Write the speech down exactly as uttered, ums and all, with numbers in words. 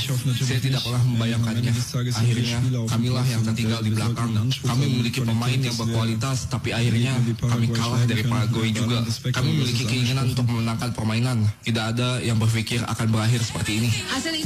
Saya tidak pernah membayangkannya. Akhirnya, kamilah yang tertinggal di belakang. Kami memiliki pemain yang berkualitas, tapi akhirnya kami kalah dari Paraguay juga. Kami memiliki keinginan untuk memenangkan permainan. Tidak ada yang berpikir akan berakhir seperti ini.